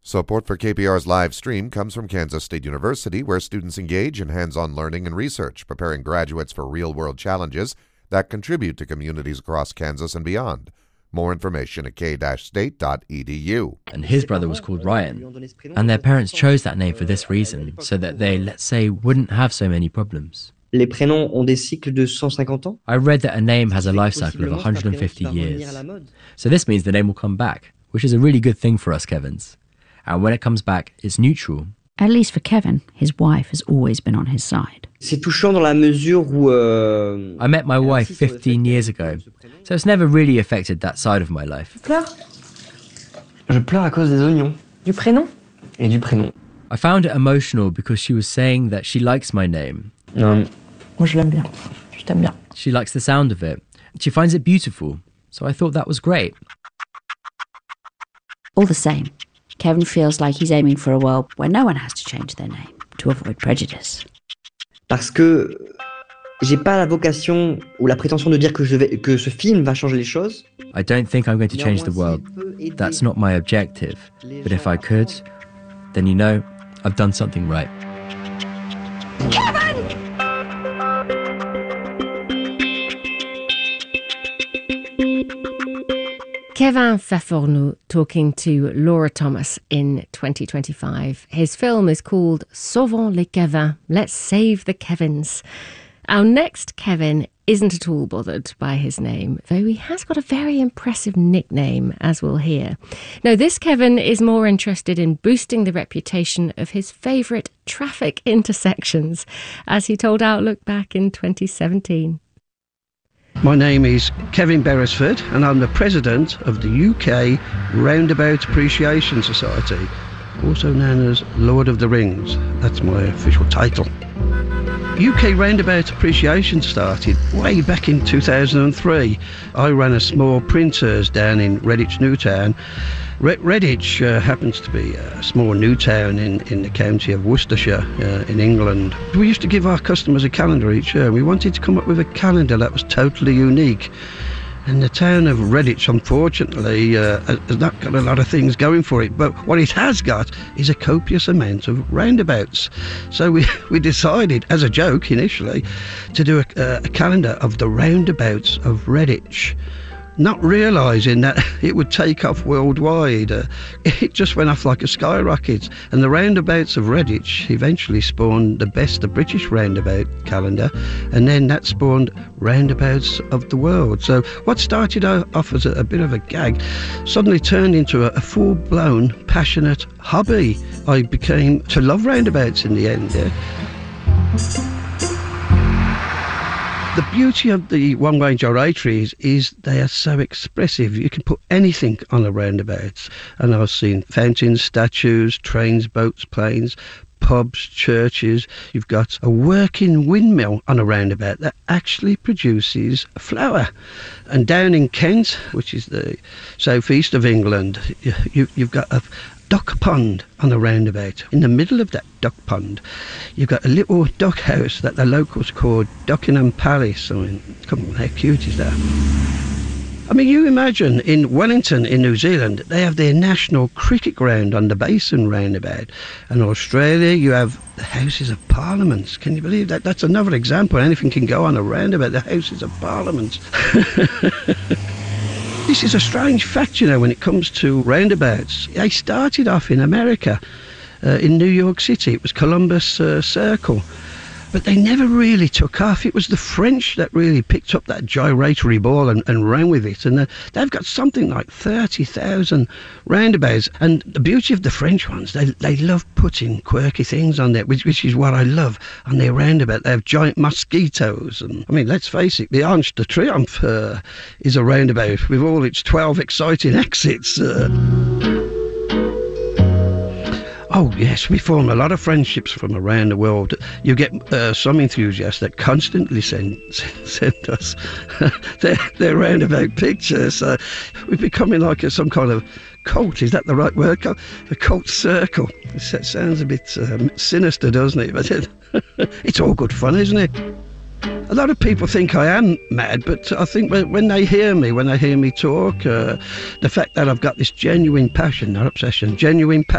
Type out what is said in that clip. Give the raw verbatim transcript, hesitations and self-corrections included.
Support for K P R's live stream comes from Kansas State University, where students engage in hands-on learning and research, preparing graduates for real-world challenges that contribute to communities across Kansas and beyond. More information at k dash state dot e d u. And his brother was called Ryan. And their parents chose that name for this reason, so that they, let's say, wouldn't have so many problems. Les prénoms ont des cycles de one hundred fifty ans. I read that a name has a life cycle of one hundred fifty years. So this means the name will come back, which is a really good thing for us Kevins. And when it comes back, it's neutral. At least for Kevin, his wife has always been on his side. C'est touchant dans la mesure où euh, I met my wife fifteen years ago, so it's never really affected that side of my life. Tu pleures? Je pleure à cause des oignons. Du prénom? Et du prénom. I found it emotional because she was saying that she likes my name. Um, Moi je l'aime bien. Je t'aime bien. She likes the sound of it. She finds it beautiful, so I thought that was great. All the same, Kevin feels like he's aiming for a world where no one has to change their name to avoid prejudice. Parce que j'ai pas la vocation ou la prétention de dire que, je vais, que ce film va changer les choses. I don't think I'm going to change the world. That's not my objective. But if I could, then you know, I've done something right. Kevin! Kevin Fafornou talking to Laura Thomas in twenty twenty-five. His film is called Sauvons les Kevins. Let's save the Kevins. Our next Kevin isn't at all bothered by his name, though he has got a very impressive nickname, as we'll hear. No, this Kevin is more interested in boosting the reputation of his favourite traffic intersections, as he told Outlook back in twenty seventeen. My name is Kevin Beresford and I'm the president of the U K Roundabout Appreciation Society, also known as Lord of the Rings. That's my official title. U K Roundabout Appreciation started way back in two thousand three. I ran a small printers down in Redditch Newtown. Re- Redditch uh, happens to be a small new town in, in the county of Worcestershire uh, in England. We used to give our customers a calendar each year. We wanted to come up with a calendar that was totally unique. And the town of Redditch, unfortunately, uh, has not got a lot of things going for it. But what it has got is a copious amount of roundabouts. So we, we decided, as a joke initially, to do a, a calendar of the roundabouts of Redditch, not realising that it would take off worldwide. Uh, it just went off like a skyrocket. And the roundabouts of Redditch eventually spawned the Best of British Roundabout calendar, and then that spawned Roundabouts of the World. So what started off as a, a bit of a gag suddenly turned into a, a full-blown, passionate hobby. I became to love roundabouts in the end. Yeah. The beauty of the one-way gyratories is they are so expressive. You can put anything on a roundabout. And I've seen fountains, statues, trains, boats, planes, pubs, churches. You've got a working windmill on a roundabout that actually produces flour. And down in Kent, which is the southeast of England, you, you've got a duck pond on a roundabout. In the middle of that duck pond, you've got a little duck house that the locals call Duckingham Palace. I mean, come on, how cute is that? I mean, you imagine in Wellington in New Zealand, they have their national cricket ground on the Basin roundabout. And in Australia, you have the Houses of Parliament. Can you believe that? That's another example. Anything can go on a roundabout, the Houses of Parliament. This is a strange fact, you know, when it comes to roundabouts. They started off in America, uh, in New York City. It was Columbus uh, Circle. But they never really took off. It was the French that really picked up that gyratory ball and, and ran with it. And uh, they've got something like thirty thousand roundabouts. And the beauty of the French ones, they they love putting quirky things on there, which, which is what I love on their roundabout. They have giant mosquitoes. And I mean, let's face it, the Arch de Triomphe uh, is a roundabout with all its twelve exciting exits. Uh, Oh, yes, we form a lot of friendships from around the world. You get uh, some enthusiasts that constantly send send us their, their roundabout pictures. Uh, we're becoming like a, some kind of cult. Is that the right word? A cult circle. That sounds a bit um, sinister, doesn't it? But it, it's all good fun, isn't it? A lot of people think I am mad, but I think when they hear me, when they hear me talk, uh, the fact that I've got this genuine passion, not obsession, genuine passion,